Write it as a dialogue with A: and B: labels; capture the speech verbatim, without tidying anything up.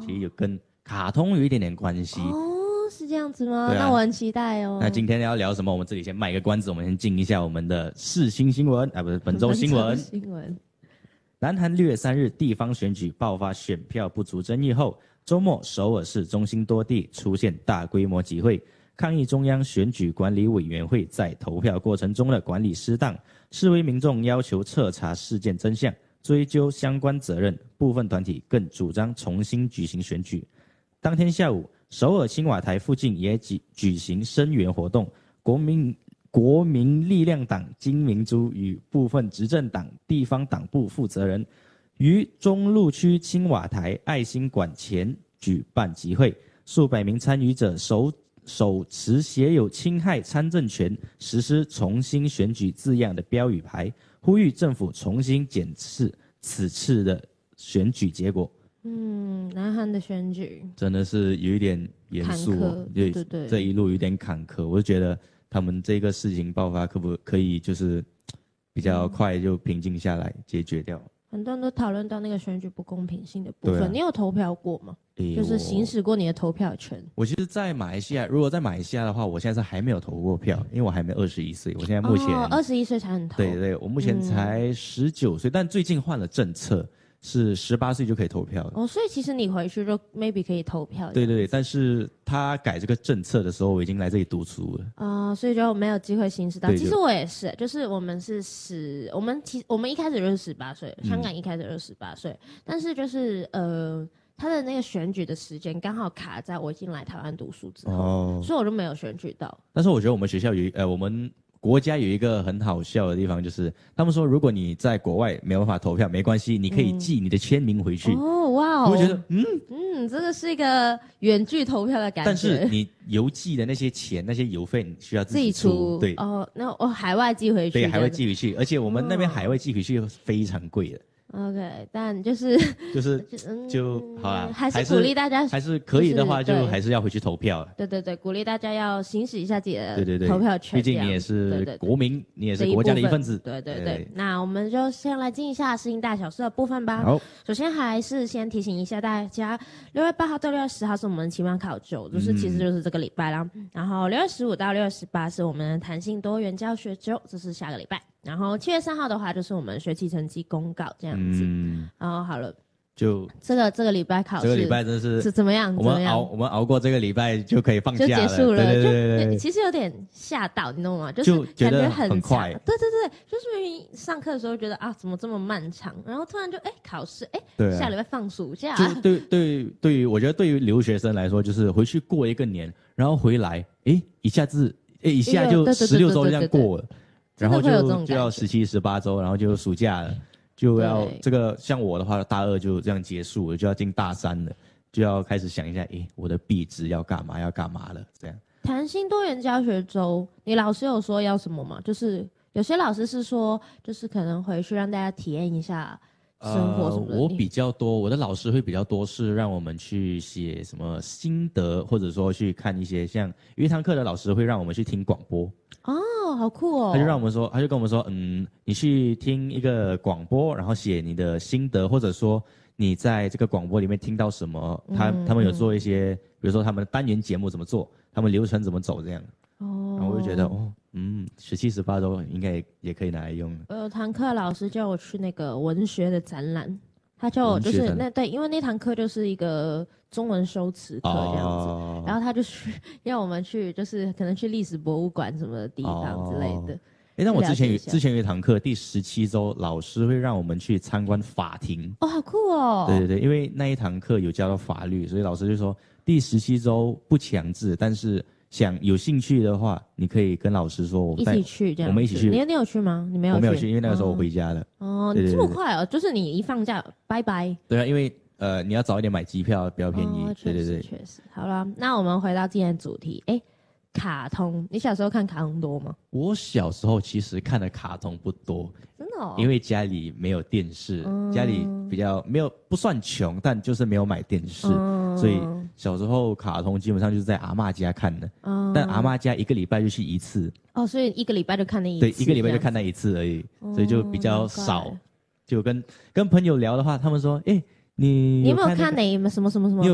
A: 题有跟卡通有一点点关系。
B: 哦，是这样子吗？
A: 啊、
B: 那我很期待哦。
A: 那今天要聊什么？我们这里先卖个关子，我们先进一下我们的世新新闻啊，不是本周新闻。
B: 新闻。
A: 南韩六月三日地方选举爆发选票不足争议后，周末首尔市中心多地出现大规模集会，抗议中央选举管理委员会在投票过程中的管理失当。示威民众要求彻查事件真相，追究相关责任。部分团体更主张重新举行选举。当天下午，首尔青瓦台附近也举举行声援活动，国民国民力量党金明洙与部分执政党地方党部负责人于中路区青瓦台爱心馆前举办集会，数百名参与者手手持写有侵害参政权、实施重新选举字样的标语牌，呼吁政府重新检视此次的选举结果。
B: 嗯，南韩的选举
A: 真的是有一点严肃哦，
B: 对对对，
A: 这一路有点坎坷，我就觉得他们这个事情爆发可不可以就是比较快就平静下来解决掉。
B: 很多人都讨论到那个选举不公平性的部分。啊、你有投票过吗？
A: 欸、
B: 就是行使过你的投票权。
A: 我其实，在马来西亚，如果在马来西亚的话，我现在是还没有投过票，因为我还没二十一岁。我现在目前
B: 二十一岁才能投。
A: 对对，我目前才十九岁，但最近换了政策。是十八岁就可以投票的
B: 哦，所以其实你回去就 maybe 可以投票。
A: 对对对，但是他改这个政策的时候，我已经来这里读书了
B: 啊、呃，所以就没有机会行使到。其实我也是，就是我们是十，我们其我们一开始就是十八岁，香港一开始就是十八岁，但是就是呃，他的那个选举的时间刚好卡在我已经来台湾读书之后，哦、所以我就没有选举到。
A: 但是我觉得我们学校有呃，我们。国家有一个很好笑的地方，就是他们说，如果你在国外没有办法投票，没关系，你可以寄你的签名回去。
B: 嗯、哦，哇哦！
A: 我觉得，嗯
B: 嗯，这个是一个远距投票的感觉。
A: 但是你邮寄的那些钱、那些邮费，你需要自己出。
B: 自己出
A: 对
B: 哦，那我、哦、海外寄回去。
A: 对，海外寄回去，而且我们那边海外寄回去非常贵的。
B: OK， 但就是
A: 就是就好啦，
B: 还是鼓励大家，
A: 还是可以的话，就还是要回去投票。
B: 对对对，鼓励大家要行使一下自己的
A: 对对对
B: 投票权。
A: 毕竟你也是国民，你也是国家的一份子。
B: 对对对，那我们就先来进一下世新大小事的部分吧。
A: 好，
B: 首先还是先提醒一下大家，六月八号到六月十号是我们期末考周，就是其实就是这个礼拜啦。嗯、然后六月十五到六月十八是我们的弹性多元教学周，这是下个礼拜。然后七月三号的话，就是我们学期成绩公告这样子。嗯，然后好了，
A: 就
B: 这个这个礼拜考试，
A: 这个礼拜真是
B: 是怎么样？
A: 我们熬我们熬过这个礼拜就可以放假了，
B: 就结束了。
A: 对对对对
B: 就其实有点吓到，你懂吗？就是感觉很
A: 很快。
B: 对对对，就是明明上课的时候觉得啊，怎么这么漫长，然后突然就哎考试，哎、啊、下礼拜放暑假。
A: 就对对对于我觉得对于留学生来说，就是回去过一个年，然后回来，哎一下子哎一下就十六周这样过了。然后就就要十七、十八周，然后就暑假了，就要这个像我的话，大二就这样结束了，就要进大三了，就要开始想一下，诶，我的毕制要干嘛？要干嘛了？这样。
B: 弹性多元教学周，你老师有说要什么吗？就是有些老师是说，就是可能回去让大家体验一下生活什么的。
A: 呃，我比较多，我的老师会比较多是让我们去写什么心得，或者说去看一些像有一堂课的老师会让我们去听广播。
B: 哦，好酷哦！
A: 他就让我们说，他就跟我们说，嗯，你去听一个广播，然后写你的心得，或者说你在这个广播里面听到什么，他、嗯、他们有做一些，比如说他们的单元节目怎么做，他们流程怎么走这样。哦。然后我就觉得，哦，嗯，十七、十八周应该 也, 也可以拿来用。
B: 我有堂课老师叫我去那个文学的展览。他叫我就是那对，因为那堂课就是一个中文修辞课这样子，哦、然后他就去要我们去，就是可能去历史博物馆什么的地方之类的。
A: 哎、哦，但我之前有之前有一堂课，第十七周老师会让我们去参观法庭。
B: 哦，好酷哦！
A: 对对对，因为那一堂课有教到法律，所以老师就说第十七周不强制，但是想有兴趣的话，你可以跟老师说，我
B: 一起去这样。
A: 我们一起去。
B: 你你有去吗？你没有去？
A: 我没有去，因为那个时候我回家了。
B: 哦，你这么快哦？就是你一放假，拜拜。
A: 对啊，因为呃你要早一点买机票，比较便宜。
B: 哦、
A: 对对对，
B: 确实。好了，那我们回到今天的主题。哎，卡通，你小时候看卡通多吗？
A: 我小时候其实看的卡通不多，
B: 真的哦。
A: 因为家里没有电视，嗯、家里比较没有不算穷，但就是没有买电视，嗯、所以小时候卡通基本上就是在阿嬷家看的。嗯、但阿嬷家一个礼拜就去一次。
B: 哦，所以一个礼拜就看那一次。
A: 对，一个礼拜就看那一次而已，所以就比较少。就跟跟朋友聊的话，他们说，哎、欸，你
B: 你有没有看哪什么什么什么？
A: 你有